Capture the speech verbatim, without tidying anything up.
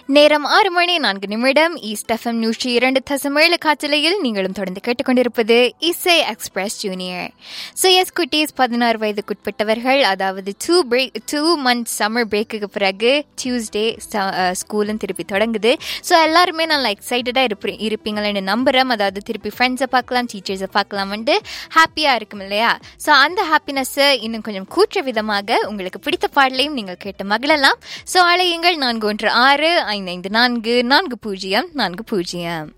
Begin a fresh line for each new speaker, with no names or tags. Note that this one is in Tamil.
நேரம் ஆறு மணி நான்கு நிமிடம். ஈஸ்ட் எஃப்எம் நூற்றி இரண்டு தசம் ஏழு காற்றலையில் நீங்களும் தொடர்ந்து கேட்டுக்கொண்டிருப்பது இசை எக்ஸ்பிரஸ் ஜூனியர். ஸோ எஸ் குட்டீஸ், பதினாறு வயதுக்குட்பட்டவர்கள், அதாவது two break two month summer பிரேக்குக்கு பிறகு டியூஸ்டே ஸ்கூலும் திருப்பி தொடங்குது. ஸோ எல்லாருமே நல்லா எக்ஸைட்டடாக இருப்பி இருப்பீங்களேன்னு நம்புகிறேன். அதாவது திருப்பி ஃப்ரெண்ட்ஸை பார்க்கலாம், டீச்சர்ஸை பார்க்கலாம் வந்து ஹாப்பியாக இருக்கும் இல்லையா? ஸோ அந்த ஹாப்பினஸ்ஸை இன்னும் கொஞ்சம் கூற்ற விதமாக உங்களுக்கு பிடித்த பாடலையும் நீங்கள் கேட்டு மகிழலாம். ஸோ அழையுங்கள் நான்கு ஒன்று ஆறு ஐந்து ஐந்து நான்கு நான்கு பூஜ்ஜியம் நான்கு பூஜ்ஜியம்.